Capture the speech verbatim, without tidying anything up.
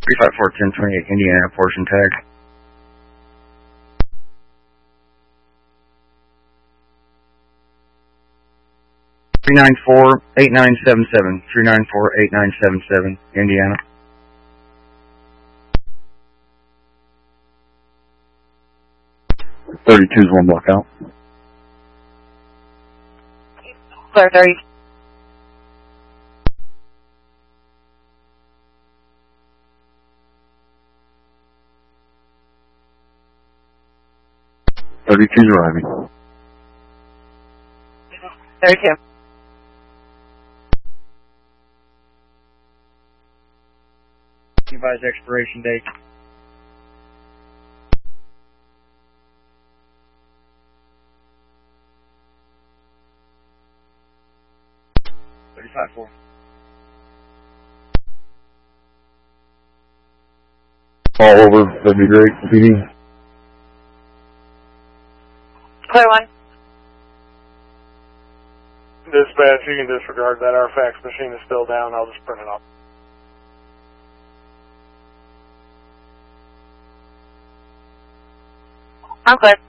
three five four, ten twenty-eight, Indiana, portion tag. three nine four, eight nine seven seven, three nine four, eight nine seven seven, Indiana. thirty-two is one block out. Clear thirty. thirty-two is arriving. thirty-two. Advise expiration date. thirty-five four. All over, that'd be great. P D. Clear one. Dispatch, you can disregard that. Our fax machine is still down. I'll just print it up. I'm clear.